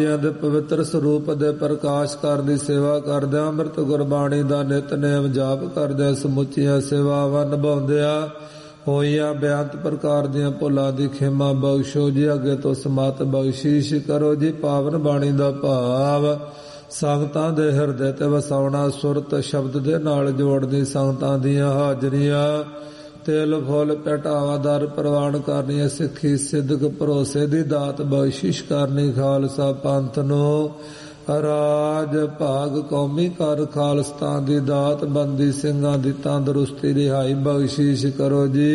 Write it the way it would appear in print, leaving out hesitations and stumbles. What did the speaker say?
ਦੇ ਪਵਿੱਤਰ ਸਰੂਪ ਦੇ ਪ੍ਰਕਾਸ਼ ਕਰਨ ਦੀ ਸੇਵਾ ਕਰਦਿਆਂ, ਅੰਮ੍ਰਿਤ ਗੁਰਬਾਣੀ ਦਾ ਨਿਤਨੇਮ ਜਾਪ ਕਰਦਿਆਂ, ਸਮੁੱਚੀਆਂ ਸੇਵਾਵਾਂ ਨਿਭਾਉਂਦਿਆਂ ਹੋਈਆਂ ਬੇਅੰਤ ਪ੍ਰਕਾਰ ਦੀਆਂ ਭੁੱਲਾਂ ਦੀ ਖਿਮਾ ਬਖਸ਼ੋ ਜੀ। ਅੱਗੇ ਤੋਂ ਸਮਤ ਬਖਸ਼ੀਸ਼ ਕਰੋ ਜੀ। ਪਾਵਨ ਬਾਣੀ ਦਾ ਭਾਵ ਸੰਗਤਾਂ ਦੇ ਹਿਰਦੇ ਤੇ ਵਸਾਉਣਾ, ਸੁਰਤ ਸ਼ਬਦ ਦੇ ਨਾਲ ਜੋੜਨੀ, ਸੰਗਤਾਂ ਦੀਆਂ ਹਾਜ਼ਰੀਆਂ ਤੇਲ ਫੁੱਲ ਭਟਾਵਾ ਦਰ ਪ੍ਰਵਾਨ ਕਰਨੀ, ਸਿੱਖੀ ਸਿੱਧਕ ਭਰੋਸੇ ਦੀ ਦਾਤ ਬਖਸ਼ਿਸ਼ ਕਰਨੀ, ਖਾਲਸਾ ਪੰਥ ਨੂੰ ਰਾਜ ਭਾਗ ਕੌਮੀ ਕਰ ਖਾਲਸਤਾਨ ਦੀ ਦਾਤ, ਬੰਦੀ ਸਿੰਘਾਂ ਦੀ ਤੰਦਰੁਸਤੀ ਰਿਹਾਈ ਬਖਸ਼ਿਸ਼ ਕਰੋ ਜੀ।